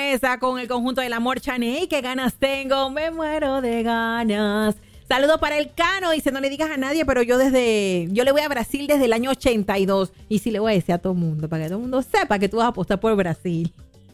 mesa con el conjunto del amor Chaney. ¡Qué ganas tengo! Me muero de ganas. Saludos para el Cano. Dice, no le digas a nadie, pero yo le voy a Brasil desde el año 82. Y sí le voy a decir a todo el mundo, para que todo el mundo sepa que tú vas a apostar por Brasil.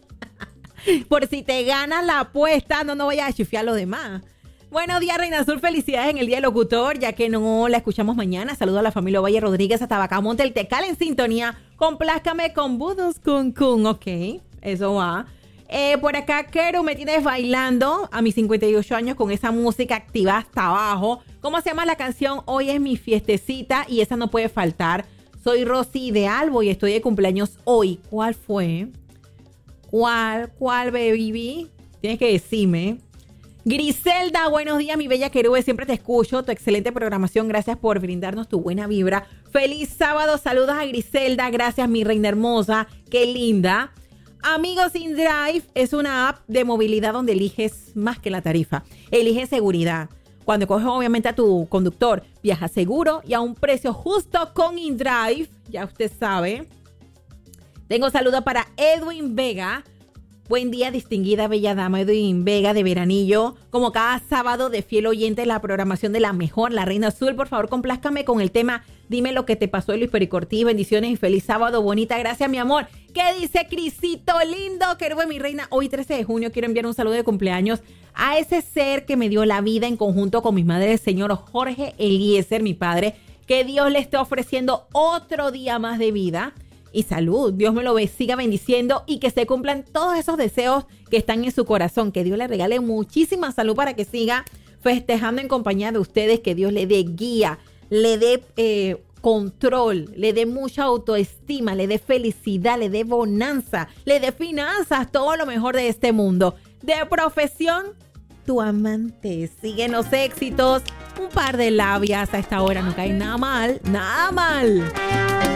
Por si te ganas la apuesta, no vayas a chifiar a los demás. Buenos días, Reina Azul. Felicidades en el Día del Locutor, ya que no la escuchamos mañana. Saludos a la familia Valle Rodríguez hasta Bacamonte, el Tecal en sintonía. Complázcame con Budos Kun Kun. Ok, eso va. Por acá, Kero, me tienes bailando a mis 58 años con esa música activa hasta abajo. ¿Cómo se llama la canción? Hoy es mi fiestecita y esa no puede faltar. Soy Rosy de Albo y estoy de cumpleaños hoy. ¿Cuál fue? ¿Cuál, baby? Tienes que decirme. Griselda, buenos días, mi bella querube. Siempre te escucho. Tu excelente programación. Gracias por brindarnos tu buena vibra. Feliz sábado. Saludos a Griselda. Gracias, mi reina hermosa. Qué linda. Amigos InDrive es una app de movilidad donde eliges más que la tarifa. Elige seguridad. Cuando coges obviamente a tu conductor, viaja seguro y a un precio justo con InDrive. Ya usted sabe. Tengo saludos para Edwin Vega. Buen día, distinguida bella dama Edwin Vega de Veranillo. Como cada sábado de fiel oyente de la programación de la mejor, la Reina Azul. Por favor, complázcame con el tema Dime lo que te pasó, Luis Pericortí. Bendiciones y feliz sábado, bonita. Gracias, mi amor. ¿Qué dice Crisito lindo? Querube, mi reina. Hoy, 13 de junio, quiero enviar un saludo de cumpleaños a ese ser que me dio la vida en conjunto con mi madre, el señor Jorge Eliezer, mi padre. Que Dios le esté ofreciendo otro día más de vida y salud. Dios me lo siga bendiciendo y que se cumplan todos esos deseos que están en su corazón. Que Dios le regale muchísima salud para que siga festejando en compañía de ustedes. Que Dios le dé guía, le dé control, le dé mucha autoestima, le dé felicidad, le dé bonanza, le dé finanzas, todo lo mejor de este mundo. De profesión, tu amante. Siguen los éxitos. Un par de labias a esta hora no cae nada mal, nada mal.